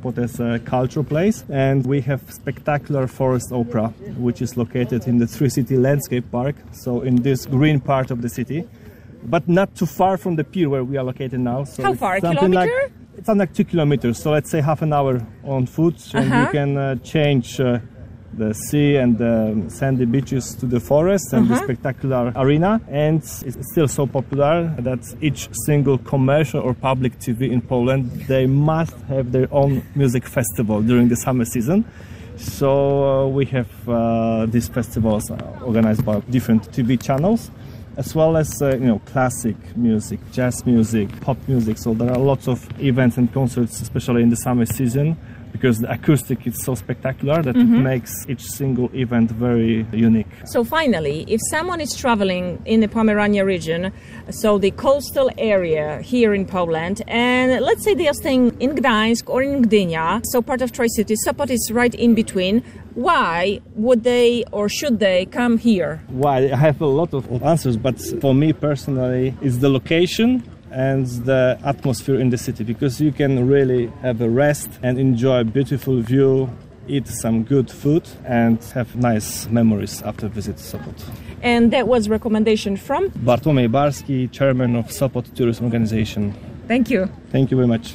Sopot as a cultural place. And we have spectacular forest opera, which is located in the Three City Landscape Park, so in this green part of the city, but not too far from the pier where we are located now. So how far? A kilometer? It's something like 2 kilometers, so let's say half an hour on foot, and you can change the sea and the sandy beaches to the forest and the spectacular arena. And it's still so popular that each single commercial or public TV in Poland, they must have their own music festival during the summer season. So we have these festivals organized by different TV channels, as well as classic music, jazz music, pop music. So there are lots of events and concerts, especially in the summer season, because the acoustic is so spectacular that it makes each single event very unique. So finally, if someone is traveling in the Pomerania region, so the coastal area here in Poland, and let's say they are staying in Gdańsk or in Gdynia, so part of Tri-City, Sopot is right in between, why would they or should they come here? Why? I have a lot of answers, but for me personally, it's the location and the atmosphere in the city, because you can really have a rest and enjoy a beautiful view, eat some good food and have nice memories after visit Sopot. And that was recommendation from? Bartłomiej Barski, chairman of Sopot Tourism Organization. Thank you. Thank you very much.